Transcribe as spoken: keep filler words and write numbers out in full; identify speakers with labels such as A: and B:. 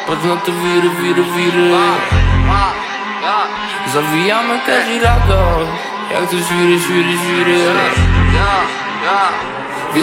A: patrz na te wiry, wiry, wiry. Zawijamy każdy radość, jak to świry, świry, świry.